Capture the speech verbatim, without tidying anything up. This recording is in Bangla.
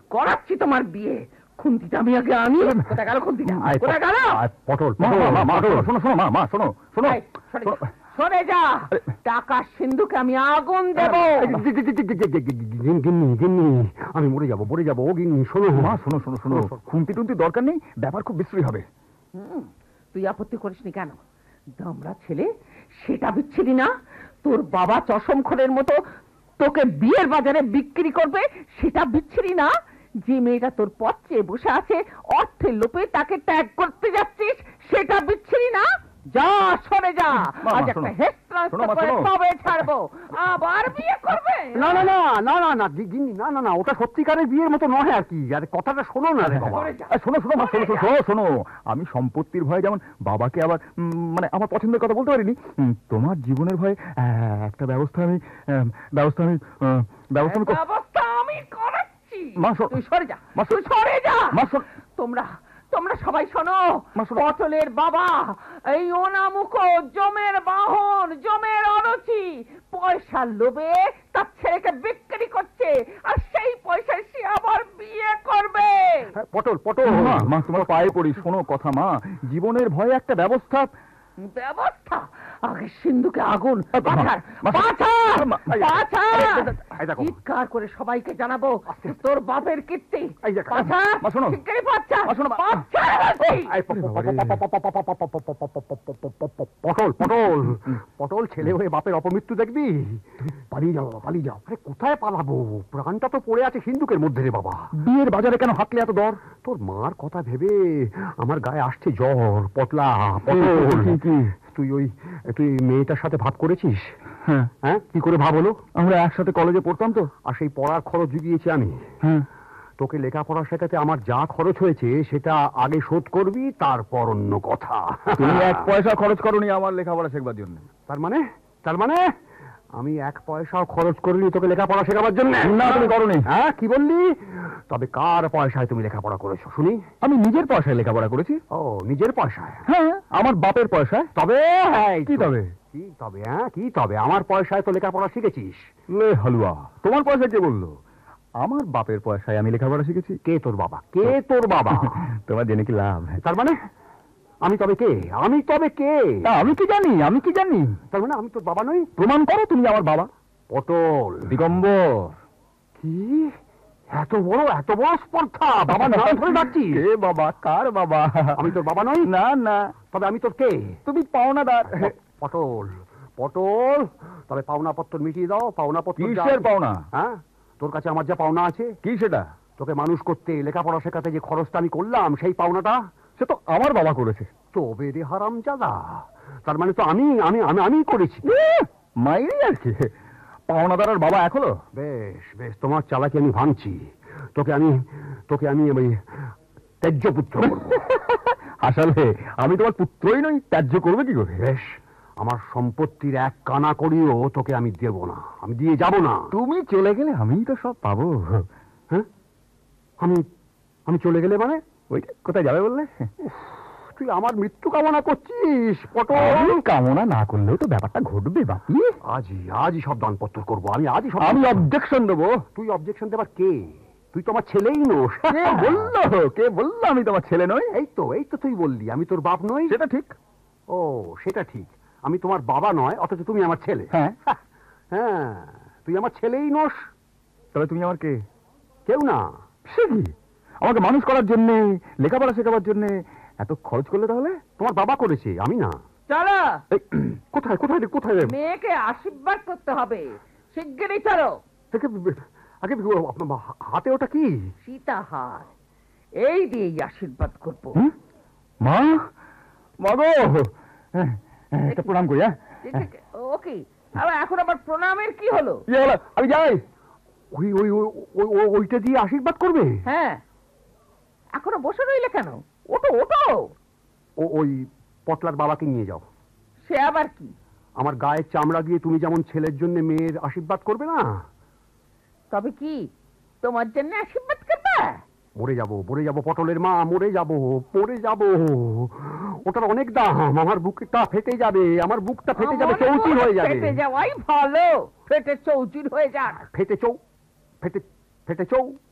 করাচ্ছি তোমার বিয়ে। খুন্তিটা আমি আগে আনি। কোথায় গেল খুন্তিটা? কোথায় গেল? পটল, শোনো শোনো মা, মা শোনো শোনো, সরে যা, টাকা সিন্ধুকে আমি আগুন দেব। গিন্নি গিন্নি আমি মরে যাবো মরে যাবো। ও গিন্নি শোনো মা, শোনো শোনো শোনো, খুন্তি টুন্তি দরকার নেই, ব্যাপার খুব বিশ্রী হবে। তুই আপত্তি করিসনি কেন? দামড়া ছেলে, সেটা বিচ্ছিরি না? তোর বাবা চশমখোরের মতো তোকে বিয়ের বাজারে বিক্রি করবে, সেটা বিচ্ছিরি না? যে মেয়েটা তোর পথ চেয়ে বসে আছে, অর্থের লোভে তাকে ত্যাগ করতে যাচ্ছিস, সেটা বিচ্ছিরি না? যা, সরে যা। আজ একটা হেড ট্রান্সফার করে তবে ছাড়বো, আবার বিয়ে করবে। না না না না না না গিন্নি, না না না, ওটা সত্যিকারের বিয়ের মতো নয় আর কি। আরে কথাটা শোনো না রে বাবা। শোনো শোনো মা, শোনো শোনো শোনো, আমি সম্পত্তির ভয়ে যেমন বাবাকে আবার মানে আমার পছন্দের কথা বলতে পারিনি, তোমার জীবনের ভয়ে একটা ব্যবস্থা আমি ব্যবস্থা আমি ব্যবস্থা ব্যবস্থা আমি করাচ্ছি। মা তুই সরে যা, তুই সরে যা। তোমরা তোমরা সবাই শোনো, পটলের বাবা এই অনামুখ জমের বাহন, জমের অরুচি, পয়সার লোভে তার ছেলেকে বিক্রি করছে, আর সেই পয়সায় সে আবার বিয়ে করবে। পটল পটল মা, তোমার পায়ে পড়ি, শোনো কথা মা, জীবনের ভয়ে একটা ব্যবস্থা। ব্যবস্থা? আগে সিন্ধুকে আগুন, পাছার পাছার চিৎকার করে সবাইকে জানাবো তোর বাপের কীর্তি। পটল পটল পটল, ছেলে হয়ে বাপের অপমৃত্যু দেখবি? পালিয়ে যাও পালিয়ে যাও। আরে কোথায় পালাবো? প্রাণটা তো পড়ে আছে সিন্ধুকের মধ্যে রে বাবা। বিয়ের বাজারে কেন হাঁটলে এত দর? তোর মার কথা ভেবে আমার গায়ে আসছে জ্বর। পটলা পটল, তুই ওই তুই মেয়েটার সাথে ভাব করেছিস? হ্যাঁ। হ্যাঁ, কি করে ভাব হলো? আমরা একসাথে কলেজে পড়তাম তো, আর সেই পড়ার খরচ জুগিয়েছি আমি। হ্যাঁ, তোকে লেখাপড়া শেখাতে আমার যা খরচ হয়েছে সেটা আগে শোধ করবি, তারপর অন্য কথা। তুমি এক পয়সা খরচ করনি আমার লেখাপড়া শেখাবার জন্য। তার মানে তার মানে আমি এক পয়সাও খরচ করিনি তোকে লেখাপড়া শেখাবার জন্য? না, তুমি করনি। হ্যাঁ, কি বললি? তবে কার পয়সায় তুমি লেখাপড়া করেছো শুনি? আমি নিজের পয়সায় লেখাপড়া করেছি। ও, নিজের পয়সায়? হ্যাঁ, আমার বাপের পয়সায়। তবে কি তবে কি তবে হ্যাঁ কি তবে আমার পয়সায় তো লেখাপড়া শিখেছিস। লে হালুয়া, তোমার পয়সা কে বললো? আমার বাপের পয়সায় আমি লেখাপড়া শিখেছি। কে তোর বাবা? কে তোর বাবা? তোমার জেনে কি লাভ? তার মানে আমি তবে কে? আমি তবে কে? আমি কি জানি আমি কি জানি তার মানে আমি তোর বাবা নই? প্রমাণ করো তুমি আমার বাবা। পটল দিগম্বর। কি এত বড় এত বড় স্পর্ধা! বাবার নাম ধরে ডাকছিস? কে বাবা? কার বাবা? আমি তোর বাবা নই? না না। তবে আমি তোর কে? তুমি পাওনাদার। পটল পটল, তবে পাওনা পত্র মিটিয়ে দাও। পাওনা পত্র? কিসের পাওনা? হ্যাঁ, তোর কাছে আমার যা পাওনা আছে। কি সেটা? তোকে মানুষ করতে, লেখাপড়া শেখাতে যে খরচটা আমি করলাম, সেই পাওনাটা সে তো আমার বাবা করেছে। তবে রে হারামজাদা, তার মানে তো আমি আমি আমি আমি করেছি। মাইরি আর কি, পাওনাদার আর বাবা এক হলো? বেশ বেশ, তোমার চালাকি আমি ভাঙছি। তোকে আমি তোকে আমি ওই ত্যায্য পুত্র করব। আসলে আমি তোমার পুত্রই নই, ত্যায্য করবে কি করে? বেশ, আমার সম্পত্তির এক কানা করিও তোকে আমি দেব না, আমি দিয়ে যাব না। তুমি চলে গেলে আমিই তো সব পাবো। হ্যাঁ, আমি আমি চলে গেলে মানে? ওইটা কোথায় যাবে বললে? তুই আমার মৃত্যু কামনা করছিস? পটল, কামনা না করলেও তো ব্যাপারটা ঘটবে বাপি। আজই আজই সব দানপত্র করবো আমি, আজই সব। আমি অবজেকশন দেবো। তুই অবজেকশন দেবার কে? তুই তো আমার ছেলেই নোস। কে বললো কে বললো আমি তোমার ছেলে নই? এই তো এই তো তুই বললি আমি তোর বাপ নই। সেটা ঠিক। ও, সেটা ঠিক, আমি তোমার বাবা নয়, অথচ তুমি আমার ছেলে। হ্যাঁ হ্যাঁ, তুই আমার ছেলেই নোস। তবে তুমি আমার কে? কেউ না। সে কি, আমাকে মানুষ করার জন্য, লেখাপড়া শেখাবার জন্য এত খরচ করলে? তাহলে তোমার বাবা করেছে, আমি না। চলো। কোথায় কোথায় কোথায়? মেয়েকে আশীর্বাদ করতে হবে, শিগগিরই চলো। আগে হাতে ওটা কি? সীতাহার, এই দিয়েই আশীর্বাদ করবো। মা, মা গো, একটা প্রণাম করি। হ্যাঁ, ওকে। আবার এখন আবার প্রণামের কি হলো? আমি যাই। ওই ওই ওইটা দিয়ে আশীর্বাদ করবে? হ্যাঁ, এখনো বসে রইলে কেন? ওটো ওটো। ও, ওই পটলার বাবাকে নিয়ে যাও। সে আবার কি? আমার গায়ের চামড়া দিয়ে তুমি যেমন ছেলের জন্য মেয়ের আশীর্বাদ করবে না, তবে কি তোমার জন্য আশীর্বাদ করবে? মরে যাবো মরে যাবো পটলের মা, মরে যাবো মরে যাবো। ওটার অনেক দাম, আমার বুকটা ফেটে যাবে, আমার বুকটা ফেটে যাবে, চৌচির হয়ে যাবে। ফেটে যাওয়াই ভালো, ফেটে চৌচির হয়ে যাক। ফেটে চৌ ফেটে ফেটে চৌ